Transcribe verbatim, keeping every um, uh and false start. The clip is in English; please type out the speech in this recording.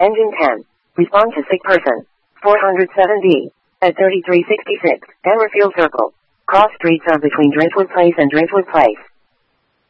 Engine ten. Respond to sick person. four oh seven D. At thirty-three sixty-six, Emerfield Circle. Cross streets are between Driftwood Place and Driftwood Place.